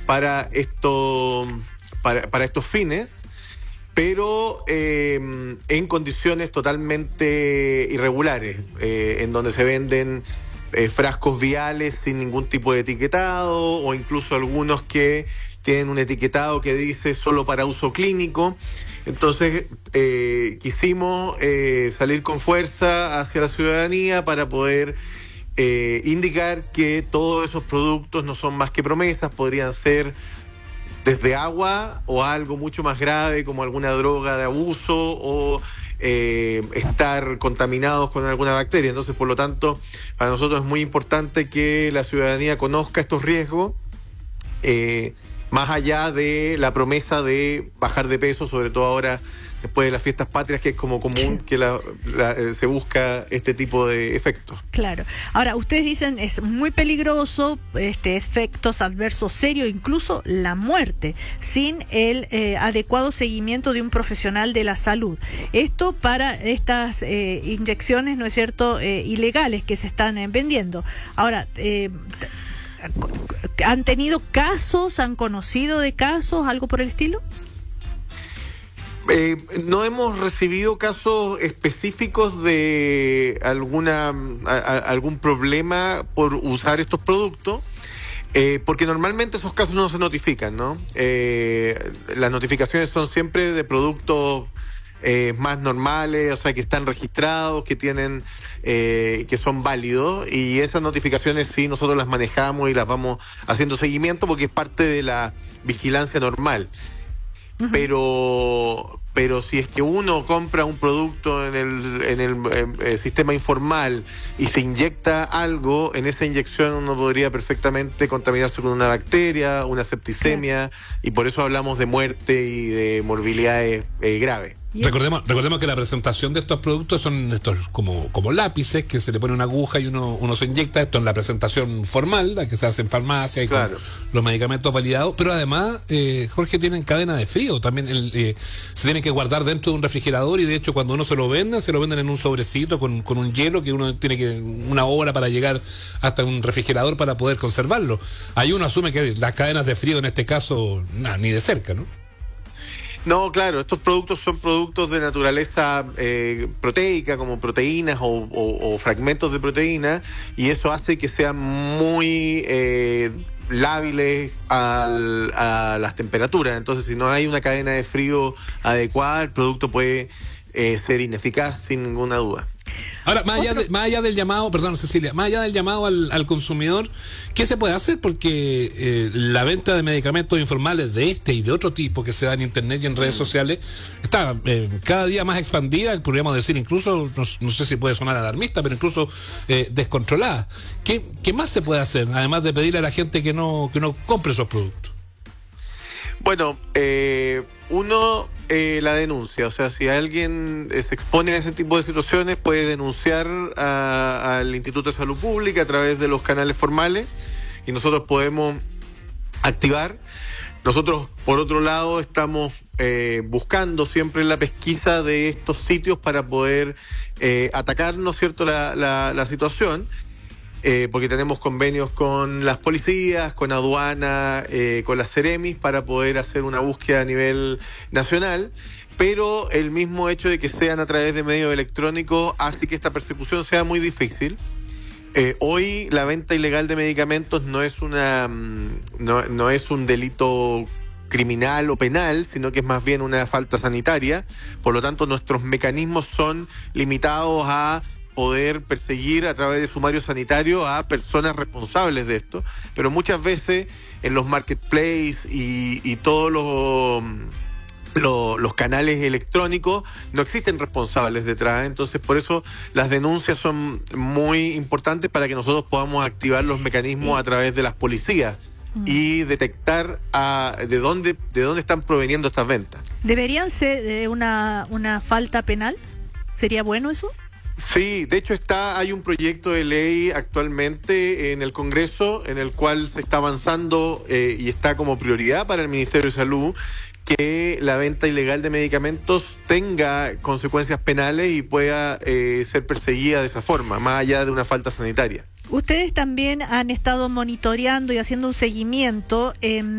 para estos fines, pero en condiciones totalmente irregulares, en donde se venden frascos viales sin ningún tipo de etiquetado, o incluso algunos que tienen un etiquetado que dice solo para uso clínico. Entonces quisimos salir con fuerza hacia la ciudadanía para poder indicar que todos esos productos no son más que promesas, podrían ser desde agua o algo mucho más grave como alguna droga de abuso o estar contaminados con alguna bacteria. Entonces, por lo tanto, para nosotros es muy importante que la ciudadanía conozca estos riesgos, más allá de la promesa de bajar de peso, sobre todo ahora después de las fiestas patrias, que es como común que se busca este tipo de efectos. Claro. Ahora, ustedes dicen es muy peligroso, efectos adversos serios, incluso la muerte, sin el adecuado seguimiento de un profesional de la salud. Esto para estas inyecciones, ¿no es cierto?, ilegales que se están vendiendo. Ahora, ¿han tenido casos, han conocido de casos, algo por el estilo? No hemos recibido casos específicos de algún problema por usar estos productos, porque normalmente esos casos no se notifican, ¿no? Las notificaciones son siempre de productos más normales, o sea, que están registrados, que tienen, que son válidos, y esas notificaciones sí nosotros las manejamos y las vamos haciendo seguimiento porque es parte de la vigilancia normal. Uh-huh. Pero si es que uno compra un producto en el sistema informal y se inyecta algo, en esa inyección uno podría perfectamente contaminarse con una bacteria, una septicemia, y por eso hablamos de muerte y de morbilidades graves. Recordemos que la presentación de estos productos son estos como lápices que se le pone una aguja y uno se inyecta. Esto en la presentación formal, la que se hace en farmacia y claro, con los medicamentos validados. Pero además, Jorge, tienen cadena de frío. También se tienen que guardar dentro de un refrigerador, y de hecho cuando uno se lo venden en un sobrecito con un hielo que uno tiene que una hora para llegar hasta un refrigerador para poder conservarlo. Ahí uno asume que las cadenas de frío en este caso ni de cerca, ¿no? No, claro, estos productos son productos de naturaleza proteica, como proteínas o fragmentos de proteína, y eso hace que sean muy lábiles a las temperaturas. Entonces, si no hay una cadena de frío adecuada, el producto puede ser ineficaz sin ninguna duda. Ahora, más allá del llamado, perdón, Cecilia, más allá del llamado al consumidor, ¿qué se puede hacer? Porque la venta de medicamentos informales de este y de otro tipo que se da en internet y en redes sociales está cada día más expandida, podríamos decir incluso, no sé si puede sonar alarmista, pero incluso descontrolada. ¿Qué más se puede hacer, además de pedirle a la gente que no compre esos productos? Bueno, la denuncia, o sea, si alguien se expone a ese tipo de situaciones, puede denunciar al Instituto de Salud Pública a través de los canales formales, y nosotros podemos activar. Nosotros, por otro lado, estamos buscando siempre la pesquisa de estos sitios para poder atacar, ¿no es cierto?, la situación. Porque tenemos convenios con las policías, con aduana, con las Ceremis, para poder hacer una búsqueda a nivel nacional, pero el mismo hecho de que sean a través de medios electrónicos hace que esta persecución sea muy difícil. Hoy la venta ilegal de medicamentos no es no es un delito criminal o penal, sino que es más bien una falta sanitaria. Por lo tanto, nuestros mecanismos son limitados a poder perseguir a través de sumario sanitario a personas responsables de esto, pero muchas veces en los marketplaces y todos los canales electrónicos no existen responsables detrás. Entonces, por eso las denuncias son muy importantes para que nosotros podamos activar los mecanismos a través de las policías y detectar de dónde están proveniendo estas ventas. ¿Deberían ser una falta penal? ¿Sería bueno eso? Sí, de hecho hay un proyecto de ley actualmente en el Congreso en el cual se está avanzando y está como prioridad para el Ministerio de Salud que la venta ilegal de medicamentos tenga consecuencias penales y pueda ser perseguida de esa forma, más allá de una falta sanitaria. Ustedes también han estado monitoreando y haciendo un seguimiento